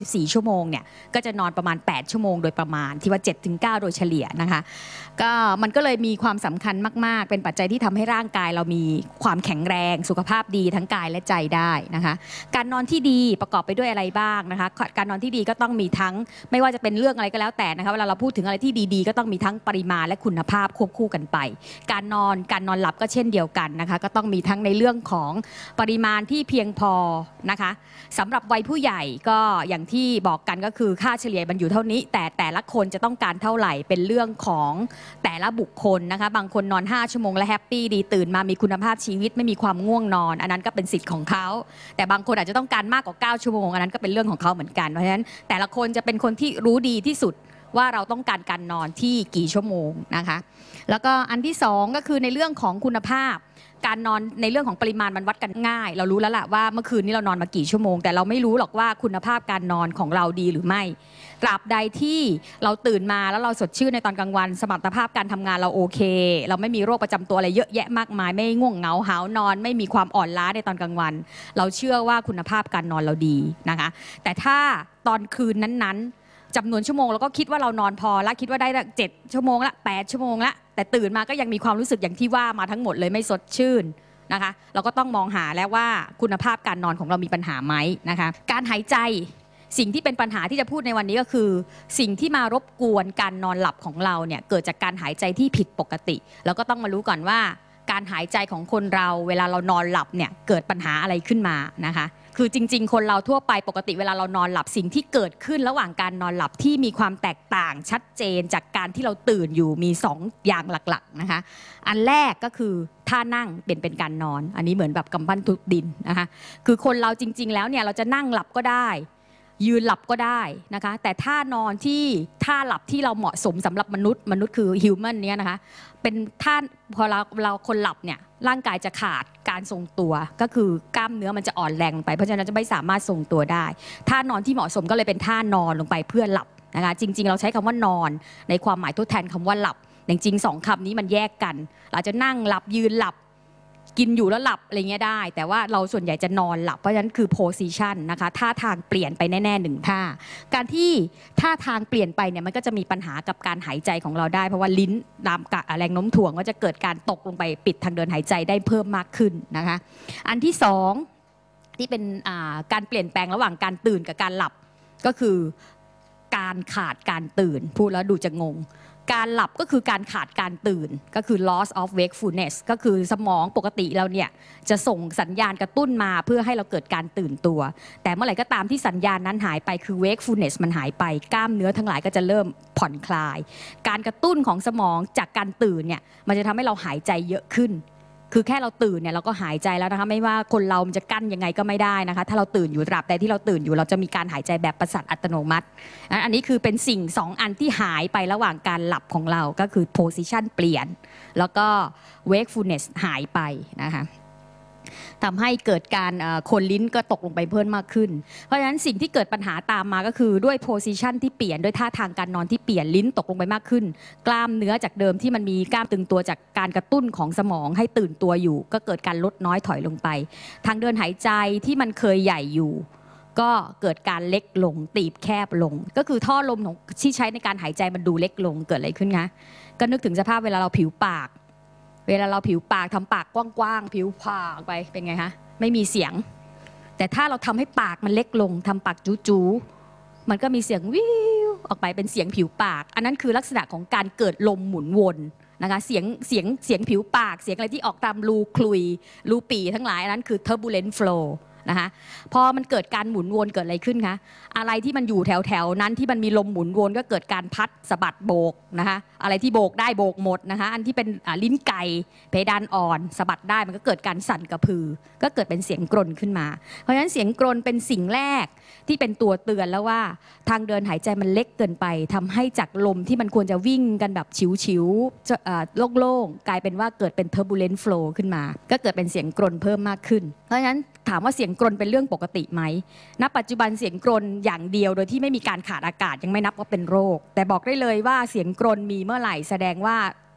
4 ชั่วโมงเนี่ยก็จะนอนประมาณ8 ชั่วโมงโดยประมาณที่ว่า 7-9 โดยเฉลี่ยนะคะก็มันก็เลยมีความสำคัญมากๆเป็นปัจจัยที่ทำให้ร่างกายเรามีความแข็งแรงสุขภาพดีทั้งกายและใจได้นะคะการนอนที่ดีประกอบไปด้วยอะไรบ้างนะคะการนอนที่ดีก็ต้องมีทั้งไม่ว่าจะเป็นเรื่องอะไรก็แล้วแต่นะคะเวลาเราพูดถึงอะไรที่ดีๆก็ต้องมีทั้งปริมาณและคุณภาพควบคู่กันไปการนอนหลับก็เช่นเดียวกันนะคะก็ต้องมีทั้งในเรื่องของปริมาณที่เพียงพอนะคะสำหรับวัยผู้ใหญ่ก็อย่างที่บอกกันก็คือค่าเฉลี่ยมันอยู่เท่านี้แต่ละคนจะต้องการเท่าไหร่เป็นเรื่องของแต่ละบุคคลนะคะบางคนนอน5 ชั่วโมงและแฮปปี้ดีตื่นมามีคุณภาพชีวิตไม่มีความง่วงนอนอันนั้นก็เป็นสิทธิ์ของเขาแต่บางคนอาจจะต้องการมากกว่า9 ชั่วโมงอันนั้นก็เป็นเรื่องของเขาเหมือนกันเพราะฉะนั้นแต่ละคนจะเป็นคนที่รู้ดีที่สุดว่าเราต้องการการนอนที่กี่ชั่วโมงนะคะแล้วก็อันที่2ก็คือในเรื่องของคุณภาพการนอนในเรื่องของปริมาณมันวัดกันง่ายเรารู้แล้วล่ะว่าเมื่อคืนนี้เรานอนมากี่ชั่วโมงแต่เราไม่รู้หรอกว่าคุณภาพการนอนของเราดีหรือไม่ตราบใดที่เราตื่นมาแล้วเราสดชื่นในตอนกลางวันสมรรถภาพการทำงานเราโอเคเราไม่มีโรคประจำตัวอะไรเยอะแยะมากมายไม่ง่วงเหงาหาวนอนไม่มีความอ่อนล้าในตอนกลางวันเราเชื่อว่าคุณภาพการนอนเราดีนะคะแต่ถ้าตอนคืนนั้นๆจำนวนชั่วโมงเราก็คิดว่าเรานอนพอแล้วคิดว่าได้7 ชั่วโมงละ8 ชั่วโมงละแต่ตื่นมาก็ยังมีความรู้สึกอย่างที่ว่ามาทั้งหมดเลยไม่สดชื่นนะคะเราก็ต้องมองหาแล้วว่าคุณภาพการนอนของเรามีปัญหาไหมนะคะการหายใจสิ่งที่เป็นปัญหาที่จะพูดในวันนี้ก็คือสิ่งที่มารบกวนการนอนหลับของเราเนี่ยเกิดจากการหายใจที่ผิดปกติเราก็ต้องมารู้ก่อนว่าการหายใจของคนเราเวลาเรานอนหลับเนี่ยเกิดปัญหาอะไรขึ้นมานะคะคือจริงๆคนเราทั่วไปปกติเวลาเรานอนหลับสิ่งที่เกิดขึ้นระหว่างการนอนหลับที่มีความแตกต่างชัดเจนจากการที่เราตื่นอยู่มี2 อย่างหลักๆนะคะอันแรกก็คือท่านั่งเป็นการนอนอันนี้เหมือนแบบกำปั้นทุบดินนะคะคือคนเราจริงๆแล้วเนี่ยเราจะนั่งหลับก็ได้ยืนหลับก็ได้นะคะแต่ท่านอนที่ท่าหลับที่เราเหมาะสมสำหรับมนุษย์คือฮิวแมนเนี้ยนะคะเป็นท่าพอเราคนหลับเนี่ยร่างกายจะขาดการทรงตัวก็คือกล้ามเนื้อมันจะอ่อนแรงไปเพราะฉะนั้นจะไม่สามารถทรงตัวได้ท่านอนที่เหมาะสมก็เลยเป็นท่านอนลงไปเพื่อหลับนะคะจริงๆเราใช้คำว่านอนในความหมายทดแทนคำว่าหลับจริงๆ2 คำนี้มันแยกกันเราจะนั่งหลับยืนหลับกินอยู่แล้วหลับอะไรเงี้ยได้แต่ว่าเราส่วนใหญ่จะนอนหลับเพราะฉะนั้นคือ position นะคะท่าทางเปลี่ยนไปแน่ๆ1 ท่าการที่ท่าทางเปลี่ยนไปเนี่ยมันก็จะมีปัญหากับการหายใจของเราได้เพราะว่าลิ้นตามแรงโน้มถ่วงก็จะเกิดการตกลงไปปิดทางเดินหายใจได้เพิ่มมากขึ้นนะคะอันที่2ที่เป็นการเปลี่ยนแปลงระหว่างการตื่นกับการหลับก็คือการขาดการตื่นพูดแล้วดูจะงงการหลับก็คือการขาดการตื่นก็คือ loss of wakefulness ก็คือสมองปกติเราเนี่ยจะส่งสัญญาณกระตุ้นมาเพื่อให้เราเกิดการตื่นตัวแต่เมื่อไหร่ก็ตามที่สัญญาณนั้นหายไปคือ wakefulness มันหายไปกล้ามเนื้อทั้งหลายก็จะเริ่มผ่อนคลายการกระตุ้นของสมองจากการตื่นเนี่ยมันจะทำให้เราหายใจเยอะขึ้นคือแค่เราตื่นเนี่ยเราก็หายใจแล้วนะคะไม่ว่าคนเรามันจะกั้นยังไงก็ไม่ได้นะคะถ้าเราตื่นอยู่ตราบใดที่เราตื่นอยู่เราจะมีการหายใจแบบประสาทอัตโนมัติอันนี้คือเป็นสิ่ง2 อันที่หายไประหว่างการหลับของเราก็คือ position เปลี่ยนแล้วก็ wakefulness หายไปนะคะทำให้เกิดการคนลิ้นก็ตกลงไปเพิ่มมากขึ้นเพราะฉะนั้นสิ่งที่เกิดปัญหาตามมาก็คือด้วย position ที่เปลี่ยนด้วยท่าทางการนอนที่เปลี่ยนลิ้นตกลงไปมากขึ้นกล้ามเนื้อจากเดิมที่มันมีกล้ามตึงตัวจากการกระตุ้นของสมองให้ตื่นตัวอยู่ก็เกิดการลดน้อยถอยลงไปทางเดินหายใจที่มันเคยใหญ่อยู่ก็เกิดการเล็กลงตีบแคบลงก็คือท่อลมของที่ใช้ในการหายใจมันดูเล็กลงเกิดอะไรขึ้นคะก็นึกถึงสภาพเวลาเราผิวปากเวลาเราผิวปากทำปากกว้างๆผิวปากไปเป็นไงคะไม่มีเสียงแต่ถ้าเราทำให้ปากมันเล็กลงทำปากจู๋ๆมันก็มีเสียงวิวออกไปเป็นเสียงผิวปากอันนั้นคือลักษณะของการเกิดลมหมุนวนนะคะเสียงผิวปากเสียงอะไรที่ออกตามรูคลุยรูปีทั้งหลายอันนั้นคือ turbulent flow นะคะพอมันเกิดการหมุนวนเกิดอะไรขึ้นคะอะไรที่มันอยู่แถวนั้นที่มันมีลมหมุนวนก็เกิดการพัดสะบัดโบกนะคะอะไรที่โบกได้โบกหมดนะคะอันที่เป็นลิ้นไก่เพดานอ่อนสะบัดได้มันก็เกิดการสั่นกระพือก็เกิดเป็นเสียงกรนขึ้นมาเพราะฉะนั้นเสียงกรนเป็นสิ่งแรกที่เป็นตัวเตือนแล้วว่าทางเดินหายใจมันเล็กเกินไปทำให้จากลมที่มันควรจะวิ่งกันแบบฉิวๆโล่งๆกลายเป็นว่าเกิดเป็น turbulent flow ขึ้นมาก็เกิดเป็นเสียงกรนเพิ่มมากขึ้นเพราะฉะนั้นถามว่าเสียงกรนเป็นเรื่องปกติไหมณปัจจุบันเสียงกรนอย่างเดียวโดยที่ไม่มีการขาดอากาศยังไม่นับว่าเป็นโรคแต่บอกได้เลยว่าเสียงกรนมีเมื่อไหร่แสดงว่า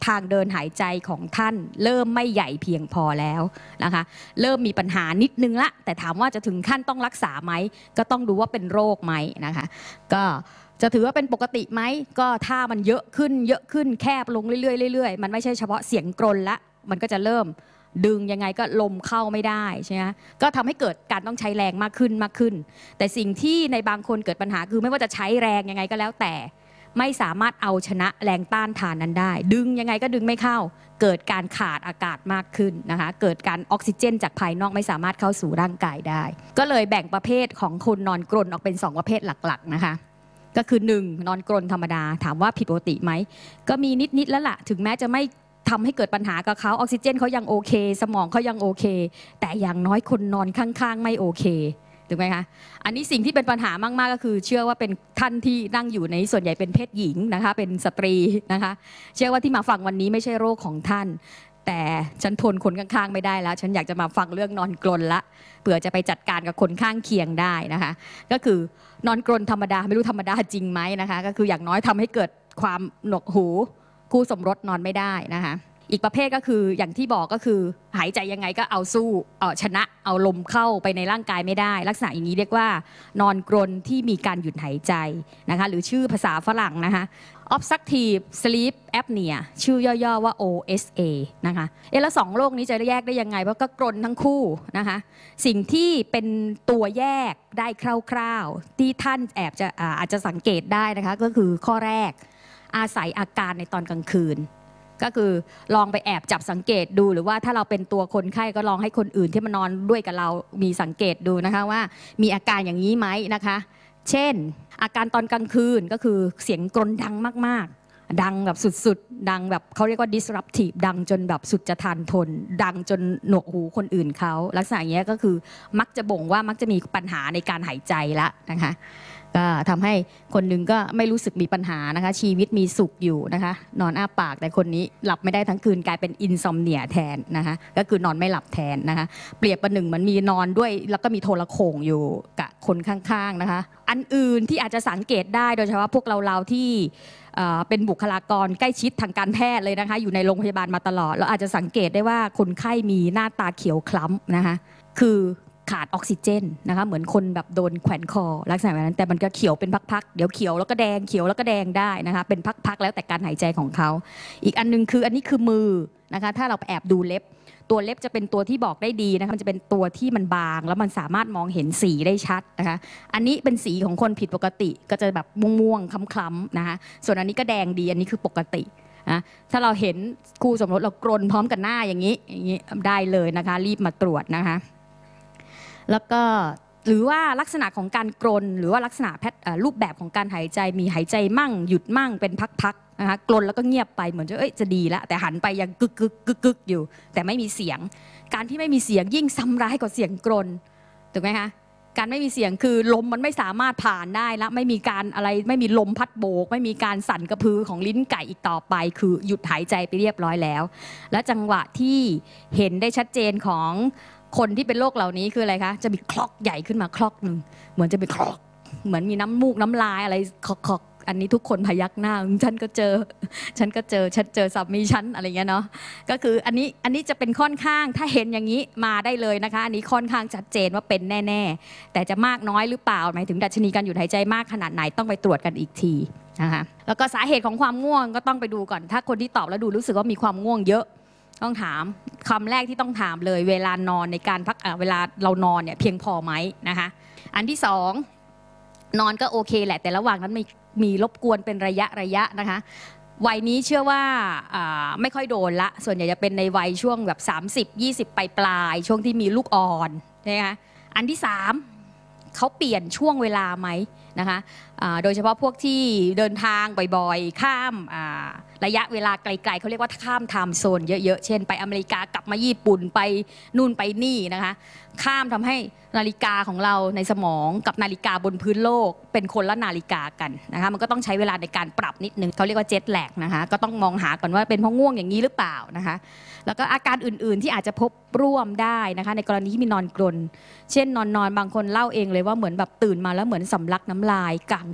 ทางเดินหายใจของท่านเริ่มไม่ใหญ่เพียงพอแล้วนะคะเริ่มมีปัญหานิดนึงละแต่ถามว่าจะถึงขั้นต้องรักษาไหมก็ต้องดูว่าเป็นโรคไหมนะคะก็จะถือว่าเป็นปกติไหมก็ถ้ามันเยอะขึ้นแคบลงเรื่อยๆมันไม่ใช่เฉพาะเสียงกรนละมันก็จะเริ่มดึงยังไงก็ลมเข้าไม่ได้ใช่ไหมก็ทำให้เกิดการต้องใช้แรงมากขึ้นแต่สิ่งที่ในบางคนเกิดปัญหาคือไม่ว่าจะใช้แรงยังไงก็แล้วแต่ไม่สามารถเอาชนะแรงต้านทานนั้นได้ดึงยังไงก็ดึงไม่เข้าเกิดการขาดอากาศมากขึ้นนะคะเกิดการออกซิเจนจากภายนอกไม่สามารถเข้าสู่ร่างกายได้ก็เลยแบ่งประเภทของคนนอนกรนออกเป็น2ประเภทหลักๆนะคะก็คือ1นอนกรนธรรมดาถามว่าผิดปกติไหมก็มีนิดแล้วล่ะถึงแม้จะไม่ทำให้เกิดปัญหากับเขาออกซิเจนเขายังโอเคสมองเขายังโอเคแต่อย่างน้อยคนนอนข้างๆไม่โอเคถูกไหมคะอันนี้สิ่งที่เป็นปัญหามากๆก็คือเชื่อว่าเป็นท่านที่นั่งอยู่ในส่วนใหญ่เป็นเพศหญิงนะคะเป็นสตรีนะคะเชื่อว่าที่มาฟังวันนี้ไม่ใช่โรคของท่านแต่ฉันทนคนข้างๆไม่ได้แล้วฉันอยากจะมาฟังเรื่องนอนกรนละเผื่อจะไปจัดการกับคนข้างเคียงได้นะคะก็คือนอนกรนธรรมดาไม่รู้ธรรมดาจริงไหมนะคะก็คืออย่างน้อยทำให้เกิดความหนวกหูคู่สมรสนอนไม่ได้นะคะอีกประเภทก็คืออย่างที่บอกก็คือหายใจยังไงก็เอาสู้ชนะเอาลมเข้าไปในร่างกายไม่ได้ลักษณะอย่างนี้เรียกว่านอนกรนที่มีการหยุดหายใจนะคะหรือชื่อภาษาฝรั่งนะคะ obstructive sleep apnea ชื่อย่อๆว่า OSA นะคะแล้ว2โรคนี้จะแยกได้ยังไงเพราะก็กรนทั้งคู่นะคะสิ่งที่เป็นตัวแยกได้คร่าวๆที่ท่านอาจจะสังเกตได้นะคะก็คือข้อแรกอาศัยอาการในตอนกลางคืนก็คือลองไปแอบจับสังเกตดูหรือว่าถ้าเราเป็นตัวคนไข้ก็ลองให้คนอื่นที่มานอนด้วยกับเรามีสังเกตดูนะคะว่ามีอาการอย่างนี้ไหมนะคะเช่นอาการตอนกลางคืนก็คือเสียงกรนดังมากๆดังแบบสุดๆดังแบบเขาเรียกว่า disruptive ดังจนแบบสุดจะทานทนดังจนหนวกหูคนอื่นเขาลักษณะอย่างนี้ก็คือมักจะบ่งว่ามักจะมีปัญหาในการหายใจละนะคะก็ทำให้คนหนึ่งก็ไม่รู้สึกมีปัญหานะคะชีวิตมีสุขอยู่นะคะนอนอ้าปากแต่คนนี้หลับไม่ได้ทั้งคืนกลายเป็นอินซอมเนียแทนนะคะก็คือนอนไม่หลับแทนนะคะเปรียบประหนึ่งเหมือนมีนอนด้วยแล้วก็มีโทรโข่งอยู่กับคนข้างๆนะคะอันอื่นที่อาจจะสังเกตได้โดยเฉพาะพวกเราที่เป็นบุคลากรใกล้ชิดทางการแพทย์เลยนะคะอยู่ในโรงพยาบาลมาตลอดเราอาจจะสังเกตได้ว่าคนไข้มีหน้าตาเขียวคล้ำนะคะคือขาดออกซิเจนนะคะเหมือนคนแบบโดนแขวนคอลักษณะแบบนั้นแต่มันก็เขียวเป็นพักๆเดี๋ยวเขียวแล้วก็แดงเขียวแล้วก็แดงได้นะคะเป็นพักๆแล้วแต่การหายใจของเขาอีกอันนึงคืออันนี้คือมือนะคะถ้าเราแอบดูเล็บตัวเล็บจะเป็นตัวที่บอกได้ดีนะคะมันจะเป็นตัวที่มันบางแล้วมันสามารถมองเห็นสีได้ชัดนะคะอันนี้เป็นสีของคนผิดปกติก็จะแบบม่วงๆคล้ำๆนะคะส่วนอันนี้ก็แดงดีอันนี้คือปกตินะถ้าเราเห็นคู่สมรสเรากรนพร้อมกันหน้าอย่างนี้ได้เลยนะคะรีบมาตรวจนะคะแล้วก็หรือว่าลักษณะของการกรนหรือว่าลักษณะรูปแบบของการหายใจมีหายใจมั่งหยุดมั่งเป็นพักๆนะคะกรนแล้วก็เงียบไปเหมือนจะดีแล้วแต่หันไปยังกึกกึกกึกกึกอยู่แต่ไม่มีเสียงการที่ไม่มีเสียงยิ่งซ้ำร้ายกว่าเสียงกรนถูกไหมคะการไม่มีเสียงคือลมมันไม่สามารถผ่านได้แล้วไม่มีการอะไรไม่มีลมพัดโบกไม่มีการสั่นกระพือของลิ้นไก่อีกต่อไปคือหยุดหายใจไปเรียบร้อยแล้วและจังหวะที่เห็นได้ชัดเจนของคนที่เป็นโรคเหล่านี้คืออะไรคะจะมีคลอกใหญ่ขึ้นมาคลอกหนึ่งเหมือนจะมีคลอกเหมือนมีน้ำมูกน้ำลายอะไรคลอกอันนี้ทุกคนพยักหน้าฉันเจอสามีฉันอะไรเงี้ยเนาะก็คืออันนี้จะเป็นค่อนข้างถ้าเห็นอย่างนี้มาได้เลยนะคะอันนี้ค่อนข้างชัดเจนว่าเป็นแน่ๆแต่จะมากน้อยหรือเปล่าหมายถึงดัชนีการหยุดหายใจมากขนาดไหนต้องไปตรวจกันอีกทีนะคะแล้วก็สาเหตุของความง่วงก็ต้องไปดูก่อนถ้าคนที่ตอบแล้วดูรู้สึกว่ามีความง่วงเยอะต้องถามคำแรกที่ต้องถามเลยเวลานอนในการพักเวลาเรานอนเนี่ยเพียงพอไหมนะคะอันที่สองนอนก็โอเคแหละแต่ระหว่างนั้นมีรบกวนเป็นระยะนะคะวัยนี้เชื่อว่าไม่ค่อยโดนละส่วนใหญ่จะเป็นในวัยช่วงแบบ30-20ปลายช่วงที่มีลูกอ่อนนะคะอันที่สามเขาเปลี่ยนช่วงเวลาไหมนะคะโดยเฉพาะพวกที่เดินทางบ่อยๆข้ามระยะเวลาไกลๆเขาเรียกว่าข้ามไทม์โซนเยอะๆเช่นไปอเมริกากลับมาญี่ปุ่นไปนู่นไปนี่นะคะข้ามทำให้นาฬิกาของเราในสมองกับนาฬิกาบนพื้นโลกเป็นคนละนาฬิกากันนะคะมันก็ต้องใช้เวลาในการปรับนิดนึงเขาเรียกว่าเจ็ตแลกนะคะก็ต้องมองหาก่อนว่าเป็นเพราะง่วงอย่างนี้หรือเปล่านะคะแล้วก็อาการอื่นๆที่อาจจะพบร่วมได้นะคะในกรณีที่มีนอนกรนเช่นนอนบางคนเล่าเองเลยว่าเหมือนแบบตื่นมาแล้วเหมือนสำลักน้ำลายกลางดึก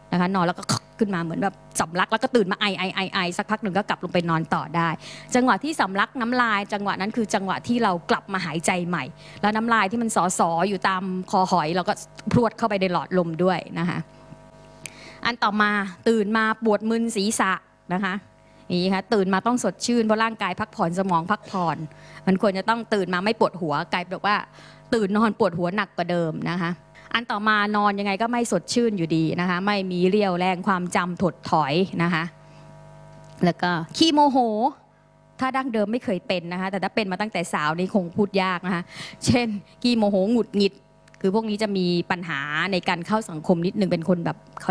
นะคะนอนแล้วก็ขึ้นมาเหมือนแบบสำลักแล้วก็ตื่นมาไอสักพักหนึ่งก็กลับลงไปนอนต่อได้จังหวะที่สำลักน้ำลายจังหวะนั้นคือจังหวะที่เรากลับมาหายใจใหม่แล้วน้ำลายที่มันสออยู่ตามคอหอยเราก็พรวดเข้าไปในหลอดลมด้วยนะคะอันต่อมาตื่นมาปวดมึนศีรษะนะคะนี่ค่ะตื่นมาต้องสดชื่นเพราะร่างกายพักผ่อนสมองพักผ่อนมันควรจะต้องตื่นมาไม่ปวดหัวกลายเป็นว่าตื่นนอนปวดหัวหนักกว่าเดิมนะคะอันต่อมานอนยังไงก็ไม่สดชื่นอยู่ดีนะคะไม่มีเรี่ยวแรงความจำถดถอยนะคะแล้วก็ขี้โมโหถ้าดั้งเดิมไม่เคยเป็นนะคะแต่ถ้าเป็นมาตั้งแต่สาวนี่คงพูดยากนะคะเช่นขี้โมโหหงุดหงิดคือพวกนี้จะมีปัญหาในการเข้าสังคมนิดนึงเป็นคนแบบ